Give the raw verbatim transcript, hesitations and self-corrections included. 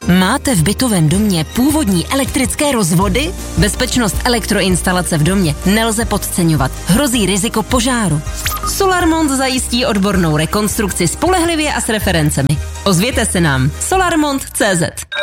Máte v bytovém domě původní elektrické rozvody? Bezpečnost elektroinstalace v domě nelze podceňovat. Hrozí riziko požáru. Solarmont zajistí odbornou rekonstrukci spolehlivě a s referencemi. Ozvěte se nám. solarmont tečka cé zet